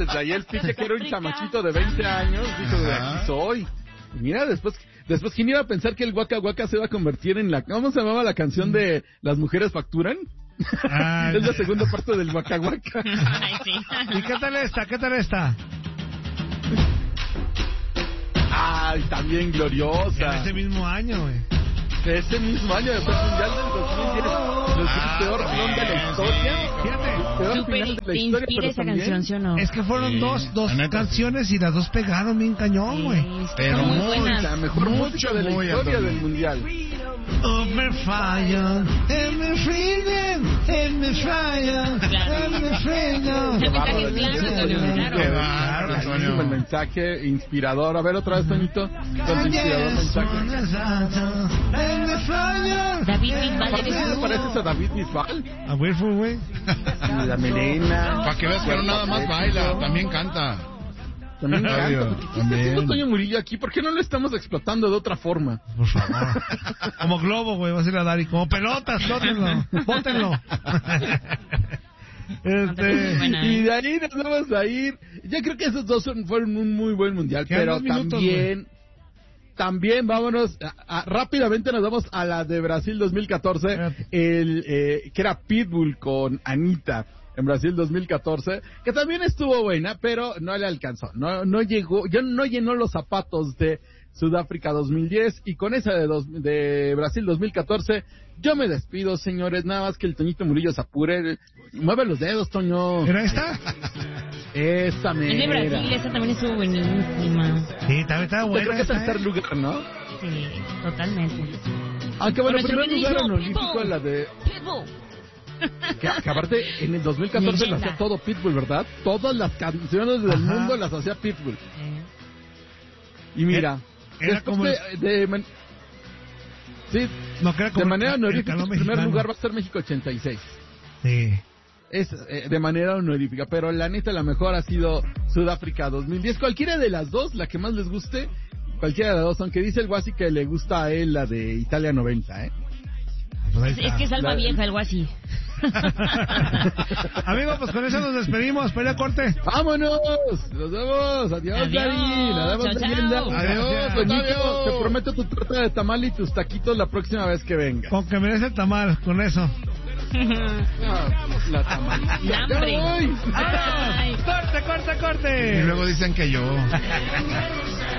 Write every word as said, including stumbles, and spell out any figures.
desde ahí el pique que era un chamaquito de veinte años, dijo, de aquí soy. Y mira, después, después, ¿quién iba a pensar que el Waka Waka se iba a convertir en la, ¿cómo se llamaba la canción de Las mujeres facturan? Ah, es la segunda parte del Waka Waka. Ay, sí. ¿Y qué tal esta? ¿Qué tal esta? Ay, también gloriosa. En ese mismo año, güey. Ese mismo año, después del Mundial del dos mil diez, el ah, peor ron de la historia. Fíjate, peor Super, final de la ¿te historia, inspira esa también, canción, sí o no? es que fueron sí, dos, dos canciones y las dos pegaron bien cañón, güey. Sí, pero muy muy, buenas. la mejor mucho, música de la muy historia alto. del Mundial. Oh, me fallan, en mi freedom, en mi fallan, en mi freedom. El mensaje es claro, Antonio, claro. Qué bárbaro, Antonio. El mensaje inspirador. A ver, otra vez, Toñito. Con tu inspirador mensaje. David Bisbal, Aparte, eres ¿te tú. pareces a David Bisbal? A Wilford, güey. Y la melena. Para que veas que no nada más baila, también canta. También Obvio, canta. ¿Qué está también. haciendo Toño Murillo aquí? ¿Por qué no lo estamos explotando de otra forma? Por favor. Como globo, güey, vas a ir a dar y como pelotas, flótenlo, bótenlo. Este, Buena, y ¿eh? de ahí nos vamos a ir. Yo creo que esos dos son- fueron un muy buen mundial, Quedan pero dos minutos, también, también vámonos, a- a- rápidamente nos vamos a la de Brasil dos mil catorce, Espérate. el eh, que era Pitbull con Anita en Brasil dos mil catorce, que también estuvo buena, pero no le alcanzó, no no llegó, ya no llenó los zapatos de Sudáfrica dos mil diez, y con esa de, dos, de Brasil dos mil catorce yo me despido, señores, nada más que el Toñito Murillo se apure. Mueve los dedos, Toño. ¿Era esta? Esta Es de mera. Brasil, esa también estuvo buenísima. Sí, también estaba Yo buena. creo que es esta, tercer ¿eh? lugar, ¿no? Sí, totalmente. Aunque bueno, Con primer nuestro lugar en mismo olímpico Pitbull. la de... Pitbull. Que, que aparte en el dos mil catorce lo Leyenda. hacía todo Pitbull, ¿verdad? Todas las canciones del Ajá. mundo las hacía Pitbull. Sí. Y mira, Era después como de, el- de man- sí, No, que era como de manera el- el honorífica, calor el primer mexicano. lugar va a ser México ochenta y seis. Sí. Es eh, de manera honorífica, pero la neta la mejor ha sido Sudáfrica dos mil diez. Cualquiera de las dos, la que más les guste, cualquiera de las dos, aunque dice el Guasi que le gusta a él la de Italia noventa, ¿eh? Pues ahí Es, está. es que es alma La- vieja, algo así. Amigos, pues con eso nos despedimos. Pelea corte. ¡Vámonos! ¡Nos vemos! ¡Adiós, Adiós. David! ¡Nos vemos, Chao, leyenda! chao. ¡Adiós, Toñito! Te prometo tu torta de tamal y tus taquitos la próxima vez que venga. Con que merece el tamal, con eso. Ah, la tamal. ¡Hambre! Ay. ¡Corte, corte, corte! Y luego dicen que yo.